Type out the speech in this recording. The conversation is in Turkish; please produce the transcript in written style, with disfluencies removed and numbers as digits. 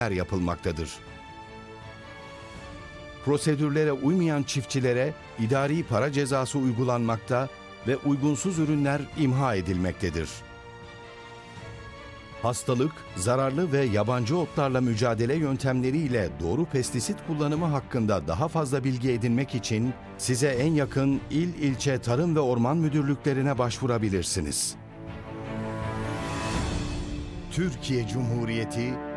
yapılmaktadır. Prosedürlere uymayan çiftçilere idari para cezası uygulanmakta ve uygunsuz ürünler imha edilmektedir. Hastalık, zararlı ve yabancı otlarla mücadele yöntemleriyle doğru pestisit kullanımı hakkında daha fazla bilgi edinmek için size en yakın il, ilçe, tarım ve orman müdürlüklerine başvurabilirsiniz. Türkiye Cumhuriyeti